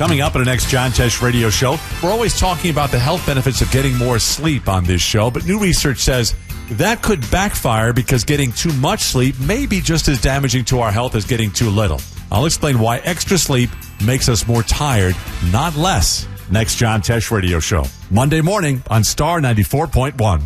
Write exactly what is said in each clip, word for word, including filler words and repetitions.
Coming up in the next John Tesh radio show, we're always talking about the health benefits of getting more sleep on this show, but new research says that could backfire because getting too much sleep may be just as damaging to our health as getting too little. I'll explain why extra sleep makes us more tired, not less. Next John Tesh radio show, Monday morning on Star ninety-four point one.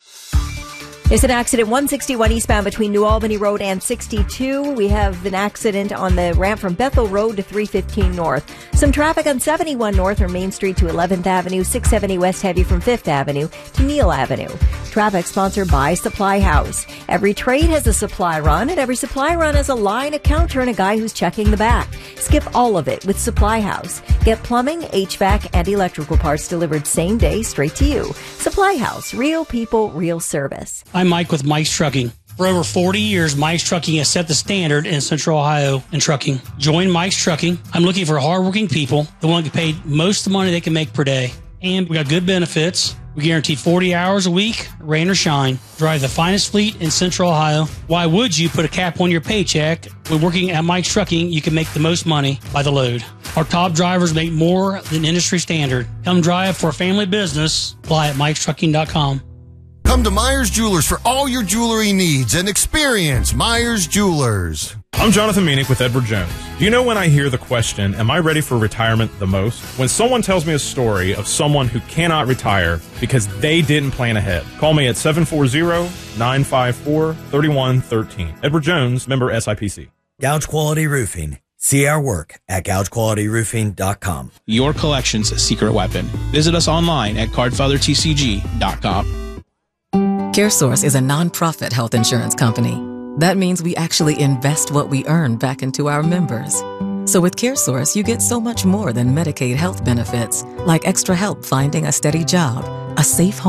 There's an accident one sixty-one eastbound between New Albany Road and sixty-two. We have an accident on the ramp from Bethel Road to three fifteen North. Some traffic on seventy-one North from Main Street to eleventh Avenue, six seventy West heavy from fifth Avenue to Neal Avenue. Traffic sponsored by Supply House. Every trade has a supply run, and every supply run has a line, a counter, and a guy who's checking the back. Skip all of it with Supply House. Get plumbing, H V A C, and electrical parts delivered same day straight to you. Supply House. Real people, real service. I'm Mike with Mike's Trucking. For over forty years, Mike's Trucking has set the standard in Central Ohio in trucking. Join Mike's Trucking. I'm looking for hardworking people that want to get paid most of the money they can make per day. And we got good benefits. We guarantee forty hours a week, rain or shine. Drive the finest fleet in Central Ohio. Why would you put a cap on your paycheck? When working at Mike's Trucking, you can make the most money by the load. Our top drivers make more than industry standard. Come drive for a family business. Apply at mikes trucking dot com. Come to Myers Jewelers for all your jewelry needs and experience Myers Jewelers. I'm Jonathan Meanick with Edward Jones. Do you know when I hear the question, am I ready for retirement the most? When someone tells me a story of someone who cannot retire because they didn't plan ahead. Call me at seven four zero, nine five four, three one one three. Edward Jones, member S I P C. Gouge Quality Roofing. See our work at gouge quality roofing dot com. Your collection's secret weapon. Visit us online at card father t c g dot com. CareSource is a nonprofit health insurance company. That means we actually invest what we earn back into our members. So with CareSource, you get so much more than Medicaid health benefits, like extra help finding a steady job, a safe home,